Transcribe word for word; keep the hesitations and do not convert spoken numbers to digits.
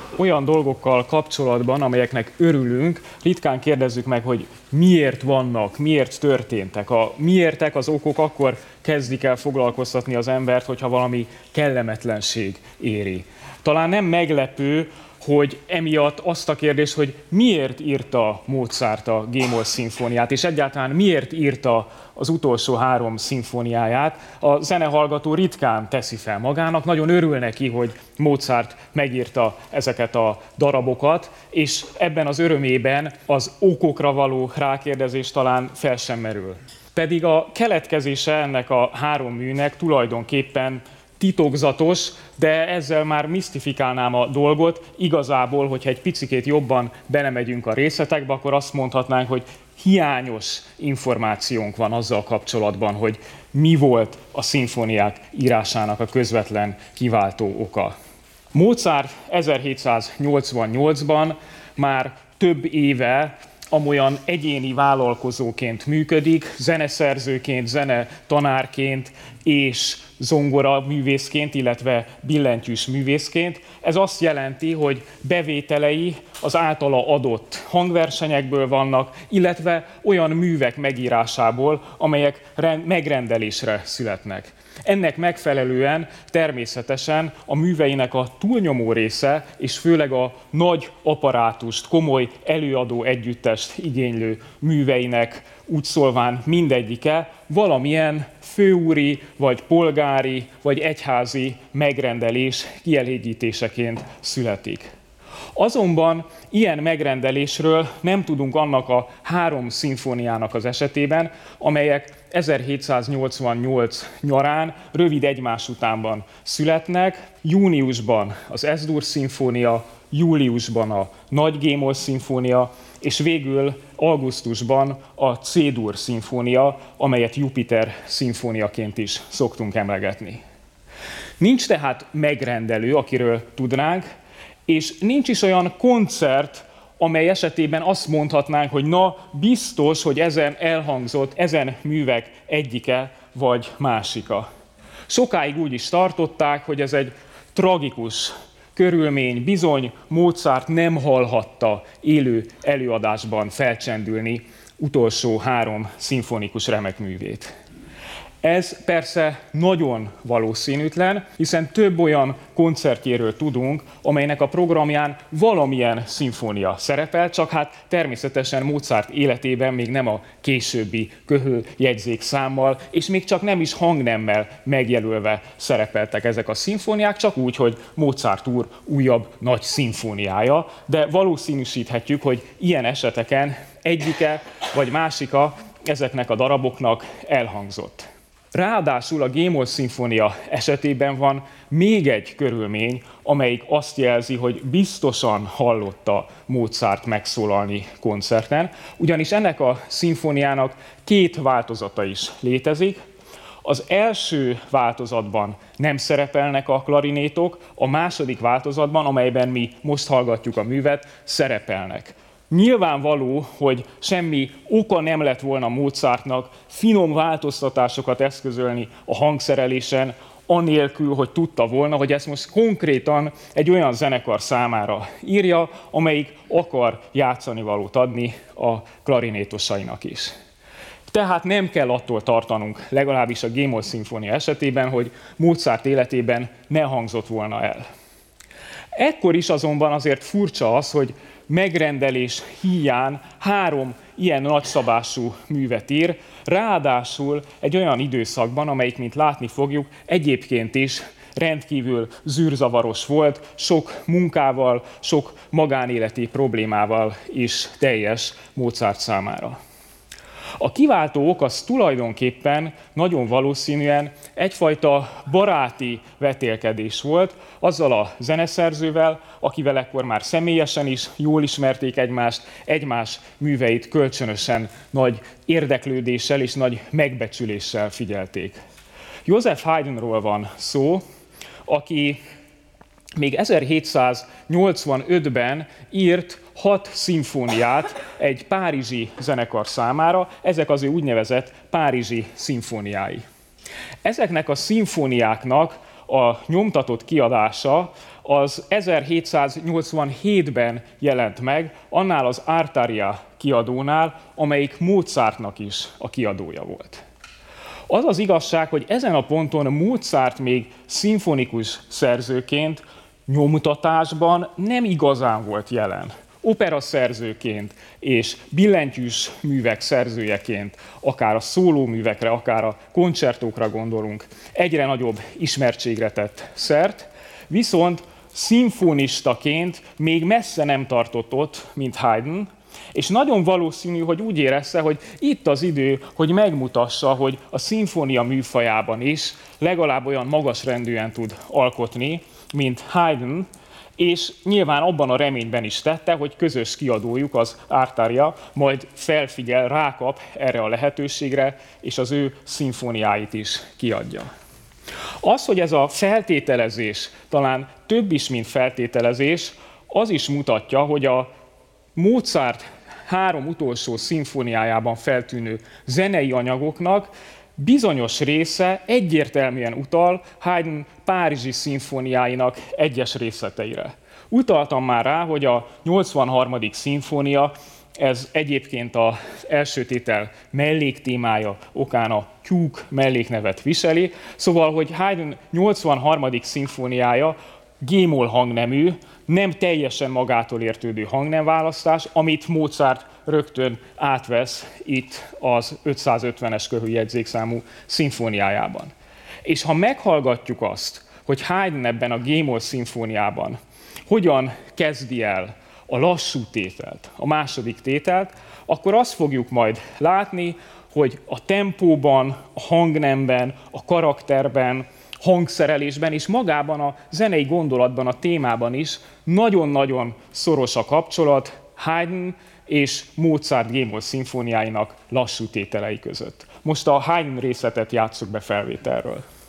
olyan dolgokkal kapcsolatban, amelyeknek örülünk, ritkán kérdezzük meg, hogy miért vannak, miért történtek. A miértek, az okok akkor kezdik el foglalkoztatni az embert, hogyha valami kellemetlenség éri. Talán nem meglepő, hogy emiatt azt a kérdést, hogy miért írta Mozart a G-moll szimfóniát, és egyáltalán miért írta az utolsó három szimfóniáját, a zenehallgató ritkán teszi fel magának, nagyon örül neki, hogy Mozart megírta ezeket a darabokat, és ebben az örömében az okokra való rákérdezés talán fel sem merül. Pedig a keletkezése ennek a három műnek tulajdonképpen titokzatos, de ezzel már misztifikálnám a dolgot. Igazából, hogyha egy picikét jobban belemegyünk a részletekbe, akkor azt mondhatnánk, hogy hiányos információnk van azzal kapcsolatban, hogy mi volt a szimfóniák írásának a közvetlen kiváltó oka. Mozart ezerhétszáznyolcvannyolcban már több éve amolyan egyéni vállalkozóként működik, zeneszerzőként, zenetanárként és zongora művészként, illetve billentyűs művészként. Ez azt jelenti, hogy bevételei az általa adott hangversenyekből vannak, illetve olyan művek megírásából, amelyek megrendelésre születnek. Ennek megfelelően természetesen a műveinek a túlnyomó része, és főleg a nagy apparátust, komoly előadó együttest igénylő műveinek úgy szólván mindegyike valamilyen főúri, vagy polgári, vagy egyházi megrendelés kielégítéseként születik. Azonban ilyen megrendelésről nem tudunk annak a három szimfóniának az esetében, amelyek ezerhétszáznyolcvannyolc nyarán rövid egymás utánban születnek. Júniusban az Es-dur szimfónia, júliusban a Nagy G-moll szimfónia, és végül augusztusban a C-dur szimfónia, amelyet Jupiter szimfóniaként is szoktunk emlegetni. Nincs tehát megrendelő, akiről tudnánk, és nincs is olyan koncert, amely esetében azt mondhatnánk, hogy na, biztos, hogy ezen elhangzott, ezen művek egyike vagy másika. Sokáig úgy is tartották, hogy ez egy tragikus körülmény, bizony Mozart nem hallhatta élő előadásban felcsendülni utolsó három szimfonikus remekművét. Ez persze nagyon valószínűtlen, hiszen több olyan koncertjéről tudunk, amelynek a programján valamilyen szimfónia szerepel, csak hát természetesen Mozart életében még nem a későbbi köhöljegyzék számmal, és még csak nem is hangnemmel megjelölve szerepeltek ezek a szimfóniák, csak úgy, hogy Mozart úr újabb nagy szimfóniája, de valószínűsíthetjük, hogy ilyen eseteken egyike vagy másika ezeknek a daraboknak elhangzott. Ráadásul a G-moll szimfónia esetében van még egy körülmény, amelyik azt jelzi, hogy biztosan hallotta Mozart megszólalni koncerten, ugyanis ennek a szimfóniának két változata is létezik. Az első változatban nem szerepelnek a klarinétok, a második változatban, amelyben mi most hallgatjuk a művet, szerepelnek. Nyilvánvaló, hogy semmi oka nem lett volna Mozartnak finom változtatásokat eszközölni a hangszerelésen, anélkül, hogy tudta volna, hogy ezt most konkrétan egy olyan zenekar számára írja, amelyik akar játszanivalót adni a klarinétosainak is. Tehát nem kell attól tartanunk, legalábbis a G-moll szimfónia esetében, hogy Mozart életében ne hangzott volna el. Ekkor is azonban azért furcsa az, hogy megrendelés híján három ilyen nagyszabású művet ír, ráadásul egy olyan időszakban, amelyik, mint látni fogjuk, egyébként is rendkívül zűrzavaros volt, sok munkával, sok magánéleti problémával is teljes Mozart számára. A kiváltó ok az tulajdonképpen nagyon valószínűen egyfajta baráti vetélkedés volt azzal a zeneszerzővel, akivel ekkor már személyesen is jól ismerték egymást, egymás műveit kölcsönösen nagy érdeklődéssel és nagy megbecsüléssel figyelték. Joseph Haydnról van szó, aki még ezerhétszáznyolcvanötben írt hat szimfóniát egy párizsi zenekar számára, ezek az ő úgynevezett párizsi szimfóniái. Ezeknek a szimfóniáknak a nyomtatott kiadása az ezerhétszáznyolcvanhétben jelent meg, annál az Artaria kiadónál, amelyik Mozartnak is a kiadója volt. Az az igazság, hogy ezen a ponton Mozart még szimfonikus szerzőként, nyomtatásban nem igazán volt jelen. Operaszerzőként és billentyűs művek szerzőjeként, akár a szólóművekre, akár a koncertókra gondolunk, egyre nagyobb ismertségre tett szert, viszont szimfonistaként még messze nem tartott ott, mint Haydn, és nagyon valószínű, hogy úgy érezte, hogy itt az idő, hogy megmutassa, hogy a szimfónia műfajában is legalább olyan magasrendűen tud alkotni, mint Haydn, és nyilván abban a reményben is tette, hogy közös kiadójuk, az Artaria, majd felfigyel, rákap erre a lehetőségre, és az ő szimfóniáit is kiadja. Az, hogy ez a feltételezés talán több is, mint feltételezés, az is mutatja, hogy a Mozart három utolsó szimfóniájában feltűnő zenei anyagoknak bizonyos része egyértelműen utal Haydn párizsi szimfóniáinak egyes részleteire. Utaltam már rá, hogy a nyolcvanharmadik szimfónia, ez egyébként az első tétel melléktémája okán a tyúk melléknevet viseli, szóval, hogy Haydn nyolcvanharmadik szimfóniája G-moll hangnemű, nem teljesen magától értődő hangnemválasztás, amit Mozart rögtön átvesz itt az ötszázötvenes köhőjegyzékszámú szimfóniájában. És ha meghallgatjuk azt, hogy Haydn ebben a G-moll szimfóniában hogyan kezdi el a lassú tételt, a második tételt, akkor azt fogjuk majd látni, hogy a tempóban, a hangnemben, a karakterben, hangszerelésben és magában a zenei gondolatban, a témában is nagyon-nagyon szoros a kapcsolat Haydn és Mozart G-moll szimfóniáinak lassú tételei között. Most a Haydn részletet játsszuk be felvételről.